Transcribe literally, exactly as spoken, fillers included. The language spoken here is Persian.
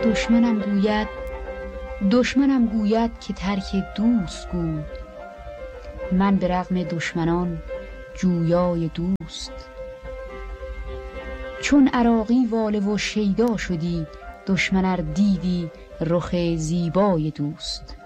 دشمنم گوید دشمنم گوید که ترک دوست گوی، من به رغم دشمنان جویای دوست. چون عراقی واله و شیدا شدی، دشمن ار دیدی رخ زیبای دوست.